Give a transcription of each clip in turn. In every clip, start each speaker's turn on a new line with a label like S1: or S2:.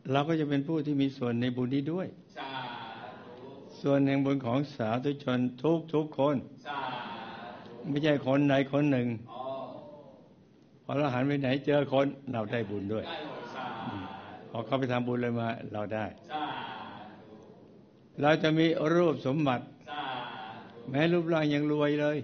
S1: เราก็จะเป็นผู้ที่มีส่วนในบุญนี้ด้วยส่วนแห่งบุญของสาธุชนทุกคนไม่ใช่คนใดคนหนึ่งพอเราหันไปไหนเจอคนเราได้บุญด้วยพอเขาไปทำบุญเลยมาเราได้เราจะมีรูปสมบัติแม้รูปร่างยังรวยเลย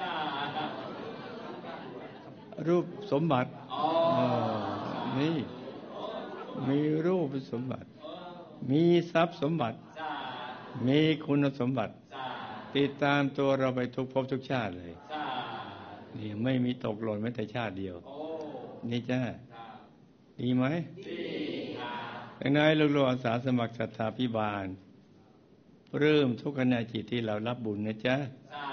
S1: รูปสมบัตินี่มีรูปสมบัติมีทรัพย์สมบัติมีคุณสมบัติติดตามตัวเราไปทุกภพทุกชาติเลยนี่ไม่มีตกหล่นแม้แต่ชาติเดียวนี่จ้าดีไหมดีค่ะดังนั้นลูกๆอาสาสมัครศรัทธาภิบาลเริ่มทุกขณะจิตที่เรารับบุญนะจ๊ะ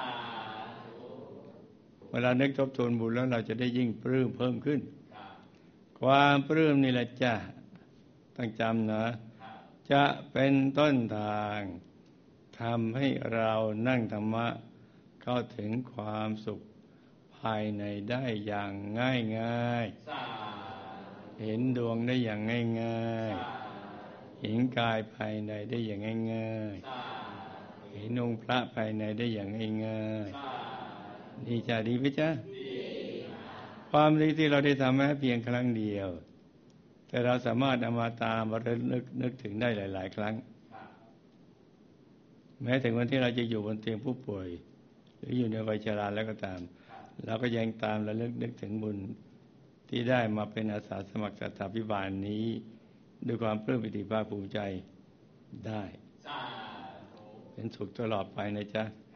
S1: เวลานึกทบทวนบุญแล้วเราจะได้ยิ่งปลื้มเพิ่มขึ้นความปลื้มนี่แหละจ้ะต้องจำนะจะเป็นต้นทางทำให้เรานั่งธรรมะเข้าถึงความสุขภายในได้อย่างง่ายๆเห็นดวงได้อย่างง่ายๆเห็นกายภายในได้อย่างง่ายๆเห็นองค์พระภายในได้อย่างง่ายๆดีจ้ะดีไหมจ๊ะความดีที่เราได้ทำแม้เพียงครั้งเดียวแต่เราสามารถเอามาตามระลึกนึกถึงได้หลายๆครั้งแม้ถึงวันที่เราจะอยู่บนเตียงผู้ป่วยหรืออยู่ในวัยชราแล้วก็ตามเราก็ยังตามระลึกนึกถึงบุญที่ได้มาเป็นอาสาสมัครศรัทธาภิบาลนี้ด้วยความปลื้มปิติภาคภูมิใจได้เป็นสุขตลอดไปนะจ๊ะ